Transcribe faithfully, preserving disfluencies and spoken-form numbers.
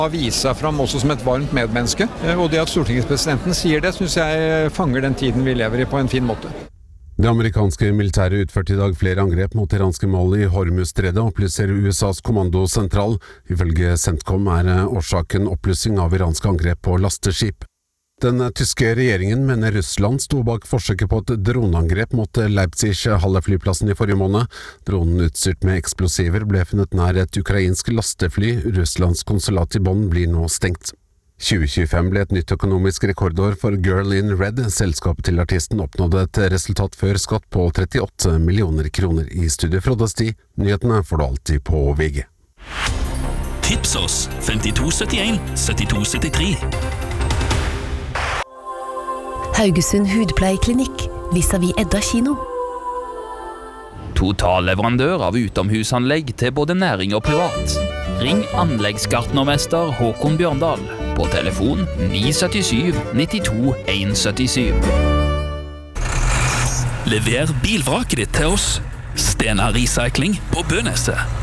Å vise seg fram også som et varmt medmenneske, og det at stortingspresidenten sier det, synes jeg fanger den tiden vi lever i på en fin måte. Det amerikanske militæret utførte i dag flere angrep mot iranske mål i Hormuzstredet, opplyser U S A's kommandosentral. Ifølge CENTCOM er årsaken oppblussing av iranske angrep på lasteskip. Den tyske regjeringen mener Russland sto bak forsøket på et droneangrep mot Leipzig-Halle-flyplassen i forrige måned. Dronen utstyrt med eksplosiver ble funnet nær et ukrainsk lastefly. Russlands konsulat i Bonn blir nå stengt. tjue tjuefem ble et nytt økonomisk rekordår for Girl in Red. Selskapet til artisten oppnådde et resultat før skatt på trettiåtte millioner kroner. I studio Frode Sti. Nyhetene får du alltid på V G. Tips oss femtito syttien syttito syttitre. Haugesund Hudpleieklinikk vis-à-vis Edda kino. Totalleverandør av utomhusanlegg til både næring og privat. Ring anleggsgartnermester Håkon Bjørndal på telefon ni syv syv nittito en syv syv. Lever bilvraket ditt til oss. Stena Recycling på Bøneset.